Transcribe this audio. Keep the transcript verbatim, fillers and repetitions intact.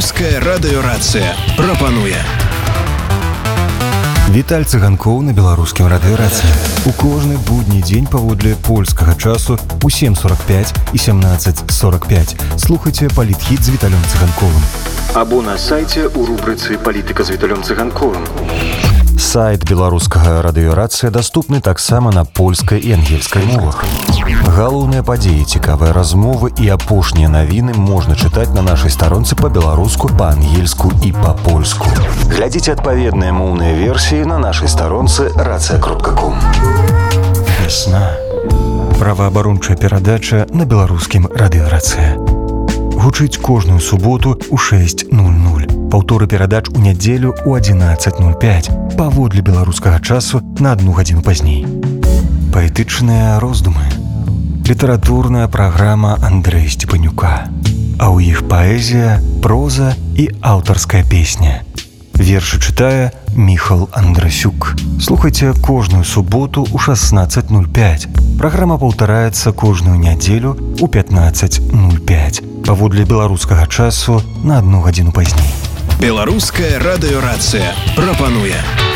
Беларуская радыёрацыя прапануе. Віталь Цыганкоў на беларускім радыёрацыі. У кожны будні дзень паводле польскага часу у сем сорок пять і семнадцать сорок пять слухайце палітхіт з Віталем Цыганковым. Або на сайце у рубрыцы «Палітыка з Віталем Цыганковым». Сайт беларускага радыёрацыя даступны таксама на польскай і ангельскай мовах. Галоўныя падзеі, цікавыя размовы і апошнія навіны можна чытаць на нашай старонцы па-беларуску, па-ангельску і па-польску. Глядзіце адпаведныя моўныя версіі на нашай старонцы рацыя кропка ком. Вясна. Праваабарончая перадача на беларускім радыёрацыі. Гучыць кожную суботу ў шэсць нуль нуль. Паўторы перадач у нядзелю ў адзінаццаць нуль пять. Паводле беларускага часу на адну гадзіну пазней. Паэтычныя роздумы. Літаратурная праграма Андрэя Сцепанюка. А ў іх паэзія, проза і аўтарская песня. Вершы чытае Міхал Андрасюк. Слухайце кожную суботу ў шаснаццаць нуль пять. Праграма паўтараецца кожную нядзелю ў пятнаццаць нуль пять. Паводле беларускага часу на адну гадзіну пазней. Беларуская радыёрацыя прапануе.